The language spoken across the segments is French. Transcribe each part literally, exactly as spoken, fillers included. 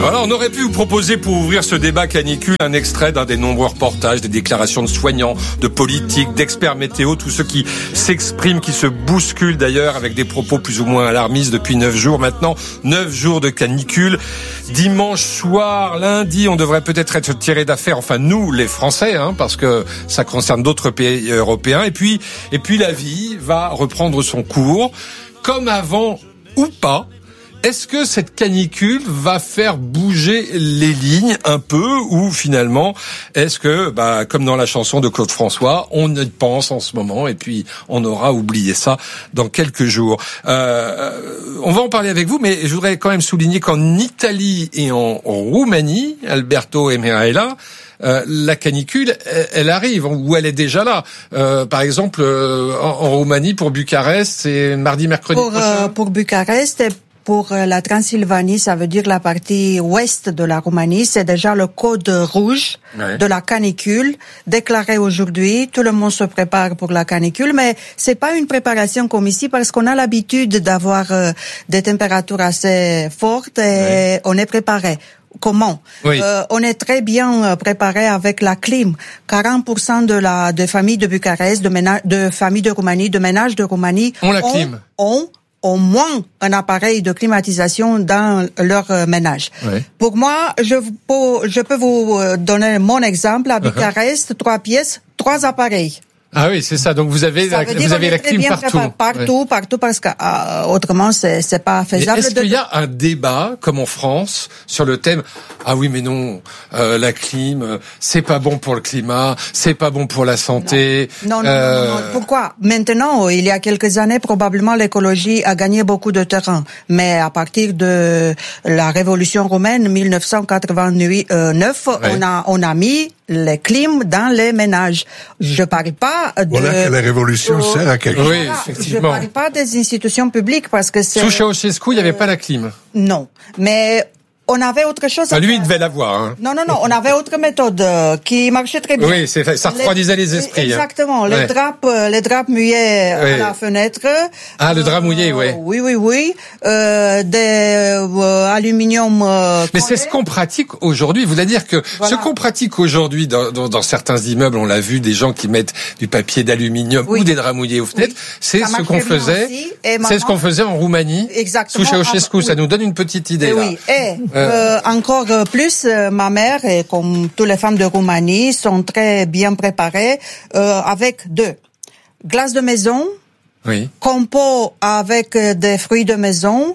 Voilà, on aurait pu vous proposer pour ouvrir ce débat canicule un extrait d'un des nombreux reportages, des déclarations de soignants, de politiques, d'experts météo, tous ceux qui s'expriment, qui se bousculent d'ailleurs avec des propos plus ou moins alarmistes depuis neuf jours maintenant. Neuf jours de canicule. Dimanche soir, lundi, on devrait peut-être être tiré d'affaire, enfin nous, les Français, hein, parce que ça concerne d'autres pays européens. Et puis, et puis la vie va reprendre son cours, comme avant ou pas. Est-ce que cette canicule va faire bouger les lignes un peu ou finalement, est-ce que, bah, comme dans la chanson de Claude François, on y pense en ce moment et puis on aura oublié ça dans quelques jours. Euh, on va en parler avec vous, mais je voudrais quand même souligner qu'en Italie et en, en Roumanie, Alberto et Mihaela, Euh, la canicule, elle, elle arrive, ou elle est déjà là. Euh, par exemple, euh, en, en Roumanie, pour Bucarest, c'est mardi, mercredi pour, prochain. Euh, pour Bucarest et pour la Transylvanie, ça veut dire la partie ouest de la Roumanie, c'est déjà le code rouge ouais. de la canicule déclaré aujourd'hui. Tout le monde se prépare pour la canicule, mais c'est pas une préparation comme ici parce qu'on a l'habitude d'avoir euh, des températures assez fortes et ouais. on est préparé. Comment oui. euh, On est très bien préparé avec la clim. quarante pour cent de la de familles de Bucarest, de ménage, de familles de Roumanie, de ménages de Roumanie on la clim. ont au moins un appareil de climatisation dans leur ménage. Oui. Pour moi, je peux, je peux vous donner mon exemple. À Bucarest, uh-huh. trois pièces, trois appareils. Ah oui, c'est ça. Donc vous avez la, vous avez la clim partout. Partout, ouais. partout, parce que euh, autrement c'est c'est pas faisable. Mais est-ce de... qu'il y a un débat comme en France sur le thème ah oui mais non euh, la clim c'est pas bon pour le climat, c'est pas bon pour la santé. Non non, euh... non non non. Pourquoi? Maintenant, il y a quelques années probablement l'écologie a gagné beaucoup de terrain, mais à partir de la révolution romaine dix-neuf cent quatre-vingt-neuf, ouais. on a on a mis les clims dans les ménages. Je parle pas de... Voilà que la révolution euh, sert à quelque chose. Oui, effectivement. Je parle pas des institutions publiques parce que c'est... Sous Ceausescu, il n'y avait pas la clim. Non, mais... On avait autre chose à ah, lui, faire. il devait l'avoir. Hein. Non, non, non. On avait autre méthode euh, qui marchait très bien. Oui, c'est, ça refroidissait les, les esprits. Exactement. Hein. Les ouais. draps, les draps mouillés oui. à la fenêtre. Ah, le drap mouillé, euh, oui. Oui, oui, oui. Euh, des euh, aluminium. Euh, Mais c'est ce qu'on pratique aujourd'hui. Vous voulez dire que voilà. ce qu'on pratique aujourd'hui dans, dans, dans certains immeubles, on l'a vu, des gens qui mettent du papier d'aluminium oui. ou des draps mouillés aux fenêtres. Oui. C'est ça ce qu'on faisait. C'est maman, ce qu'on faisait en Roumanie. Exactement. Sous Ceausescu. Oui. Ça nous donne une petite idée et là. Oui. Et euh, encore plus, euh, ma mère et comme toutes les femmes de Roumanie sont très bien préparées euh, avec deux glaces de maison, oui. compote avec des fruits de maison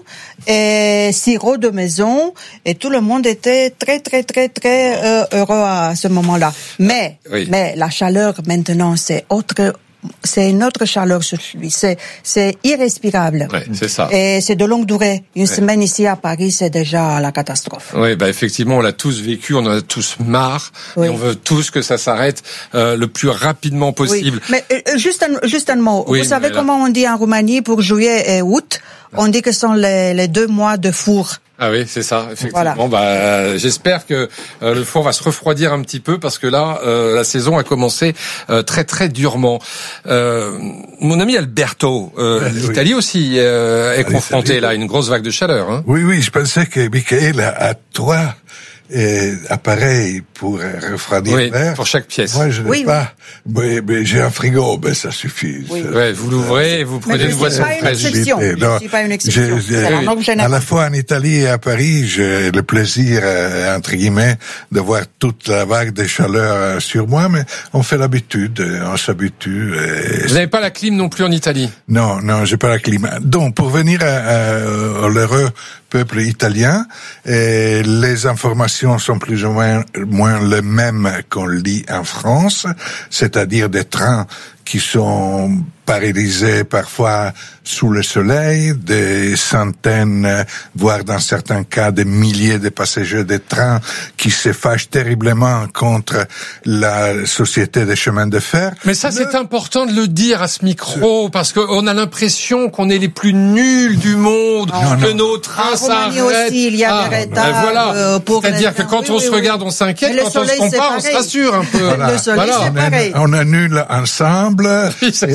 et sirop de maison et tout le monde était très très très très euh, heureux à ce moment-là. Mais oui. mais la chaleur maintenant c'est autre. C'est une autre chaleur sur lui. C'est, c'est irrespirable. Ouais, c'est ça. Et c'est de longue durée. Une ouais. semaine ici à Paris, c'est déjà la catastrophe. Oui, bah effectivement, on l'a tous vécu, on en a tous marre, oui. et on veut tous que ça s'arrête euh, le plus rapidement possible. Oui. Mais euh, juste un, juste un mot. Oui, Vous savez comment on dit en Roumanie pour juillet et août? On dit que ce sont les, les deux mois de four. Ah oui, c'est ça, effectivement. Voilà. Bah, euh, j'espère que euh, le four va se refroidir un petit peu parce que là, euh, la saison a commencé euh, très très durement. Euh, mon ami Alberto, euh, oui. l'Italie aussi euh, est confrontée là à une grosse vague de chaleur. Hein. Oui, oui, je pensais que Michael a, a trois et appareil pour refroidir oui, l'air. pour chaque pièce. Moi, je n'ai oui, pas. Oui. Mais, mais j'ai un frigo, ben ça suffit. Oui. Ça, ouais, vous l'ouvrez et vous prenez une boisson fraîche. Je ne suis pas une exception. Je, je, je, à la fois en Italie et à Paris, j'ai le plaisir, euh, entre guillemets, de voir toute la vague de chaleur sur moi, mais on fait l'habitude, on s'habitue. Vous n'avez pas la clim non plus en Italie? Non, non, j'ai pas la clim. Donc, pour venir à, à, à l'heureux peuple italien, et les informations sont plus ou moins, moins les mêmes qu'on lit en France, c'est-à-dire des trains qui sont paralysés parfois sous le soleil, des centaines, voire dans certains cas des milliers de passagers de trains qui se fâchent terriblement contre la société des chemins de fer. Mais ça, le... c'est important de le dire à ce micro, parce qu'on a l'impression qu'on est les plus nuls du monde, ah, que non. nos trains s'arrêtent. Aussi, il y a ah, des retards. Ben voilà. Euh, pour C'est-à-dire que quand oui, on oui, se regarde, on s'inquiète, quand on se compare, on se rassure un peu. Voilà. Le soleil, voilà. c'est pareil. On annule ensemble. Oui, c'est et, et,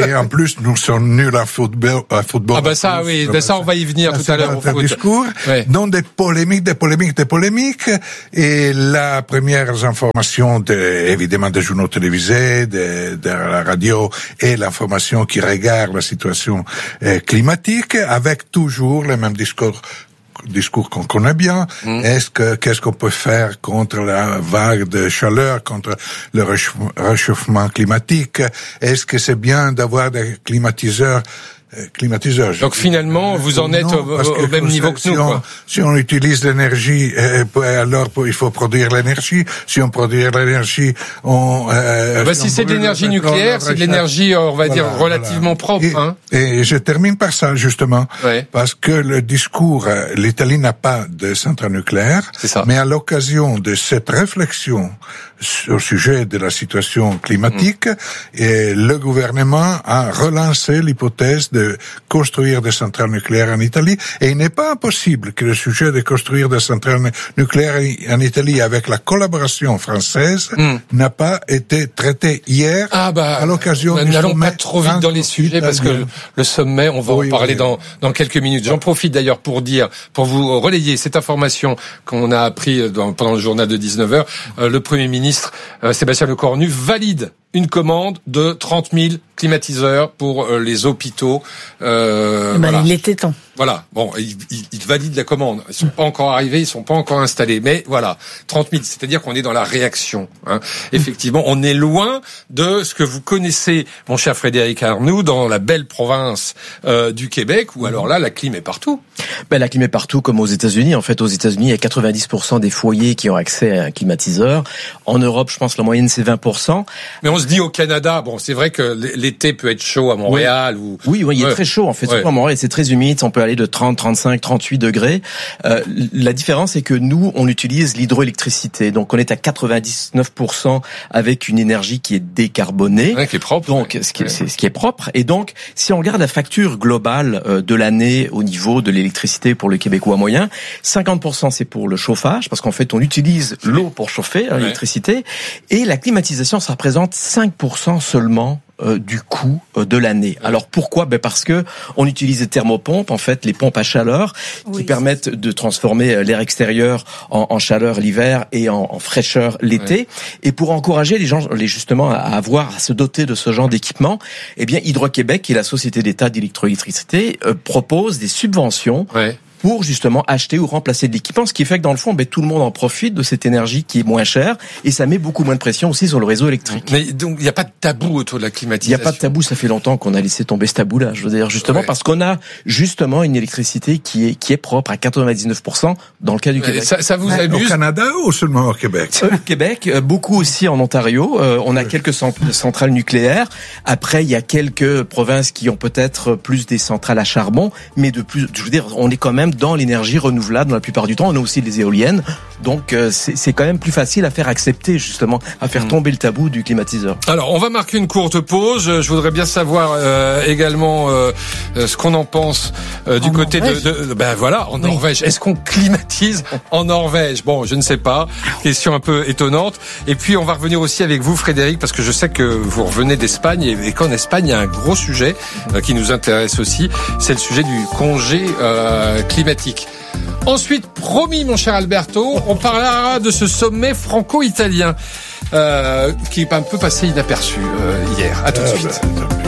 Et en plus, nous sommes nuls à football. À football ah bah ça, oui, ben ça, on va y venir tout à l'heure au foot. Discours, ouais. Donc des polémiques, des polémiques, des polémiques. Et la première information, de, évidemment, des journaux télévisés, de, de la radio, et l'information qui regarde la situation euh, climatique, avec toujours le même discours. Discours qu'on connaît bien. Mmh. Est-ce que qu'est-ce qu'on peut faire contre la vague de chaleur, contre le réchauffement climatique? Est-ce que c'est bien d'avoir des climatiseurs? climatiseurs. Donc finalement, vous en êtes non, au, au même niveau que si nous. On, quoi. Si on utilise l'énergie, euh, alors il faut produire l'énergie. Si on produit l'énergie, on... Euh, bah, si, si c'est de l'énergie nucléaire, c'est de l'énergie, on va voilà, dire, relativement voilà. propre. Et, hein. et je termine par ça, justement. Ouais. Parce que le discours, l'Italie n'a pas de centrale nucléaire. C'est ça. Mais à l'occasion de cette réflexion au sujet de la situation climatique, mmh. et le gouvernement a relancé l'hypothèse de construire des centrales nucléaires en Italie. Et il n'est pas impossible que le sujet de construire des centrales nucléaires en Italie avec la collaboration française mmh. n'a pas été traité hier ah bah, à l'occasion du sommet. N'allons pas trop vite dans les sujets parce que le sommet, on va oui, en parler oui. dans dans quelques minutes. J'en profite d'ailleurs pour dire, pour vous relayer cette information qu'on a appris dans, pendant le journal de dix-neuf heures. Euh, le Premier ministre Euh, Sébastien Lecornu valide une commande de trente mille climatiseurs pour euh, les hôpitaux. Euh, ben, voilà. Il était temps. Voilà. Bon, il, il, il valide la commande. Ils sont pas encore arrivés, ils sont pas encore installés. Mais voilà, trente mille. C'est-à-dire qu'on est dans la réaction. Hein. Effectivement, on est loin de ce que vous connaissez, mon cher Frédéric Arnoux, dans la belle province euh, du Québec, où alors là, la clim est partout. Ben, la clim est partout, comme aux États-Unis. En fait, aux États-Unis, il y a quatre-vingt-dix pour cent des foyers qui ont accès à un climatiseur. En Europe, je pense que la moyenne, c'est vingt pour cent. Mais on se dit au Canada, bon, c'est vrai que l'été peut être chaud à Montréal. Oui, ou... oui, oui, il ouais. est très chaud, en fait. Ouais. Surtout à Montréal, c'est très humide. On peut aller de trente, trente-cinq, trente-huit degrés. Euh, la différence, c'est que nous, on utilise l'hydroélectricité. Donc, on est à quatre-vingt-dix-neuf pour cent avec une énergie qui est décarbonée. Ouais, qui est propre. Donc, ouais. ce qui est, c'est, ce qui est propre. Et donc, si on regarde la facture globale de l'année au niveau de l'électricité pour le Québécois moyen, cinquante pour cent c'est pour le chauffage, parce qu'en fait, on utilise l'eau pour chauffer, hein, ouais. l'électricité. Et la climatisation, ça représente cinq pour cent seulement Euh, du coût euh, de l'année. Alors pourquoi ? Ben parce que on utilise des thermopompes, en fait, les pompes à chaleur, qui oui. permettent de transformer l'air extérieur en, en chaleur l'hiver et en, en fraîcheur l'été. Ouais. Et pour encourager les gens, les justement, à avoir, à se doter de ce genre d'équipement, eh bien, Hydro-Québec, qui est la société d'État d'électroélectricité, euh, propose des subventions. Ouais. pour justement acheter ou remplacer de l'équipement, ce qui fait que dans le fond, ben, tout le monde en profite de cette énergie qui est moins chère et ça met beaucoup moins de pression aussi sur le réseau électrique. Mais donc, il n'y a pas de tabou autour de la climatisation. Il n'y a pas de tabou, ça fait longtemps qu'on a laissé tomber ce tabou-là. Je veux dire, justement, ouais. parce qu'on a justement une électricité qui est, qui est propre à quatre-vingt-dix-neuf pour cent dans le cas du Québec. Ça, ça vous ouais. amuse ? Au Canada ou seulement au Québec ? Au Québec, beaucoup aussi en Ontario. Euh, on a quelques centrales nucléaires. Après, il y a quelques provinces qui ont peut-être plus des centrales à charbon, mais de plus, je veux dire, on est quand même dans l'énergie renouvelable dans la plupart du temps. On a aussi des éoliennes. Donc, euh, c'est, c'est quand même plus facile à faire accepter, justement, à faire tomber le tabou du climatiseur. Alors, on va marquer une courte pause. Je voudrais bien savoir euh, également euh, ce qu'on en pense euh, du en côté Norvège. de, de... Ben voilà, en oui. Norvège. Est-ce qu'on climatise en Norvège ? Bon, je ne sais pas. Question un peu étonnante. Et puis, on va revenir aussi avec vous, Frédéric, parce que je sais que vous revenez d'Espagne et qu'en Espagne, il y a un gros sujet euh, qui nous intéresse aussi. C'est le sujet du congé euh, climatique. Ensuite, promis, mon cher Alberto, on parlera de ce sommet franco-italien euh, qui est un peu passé inaperçu euh, hier. À tout de suite.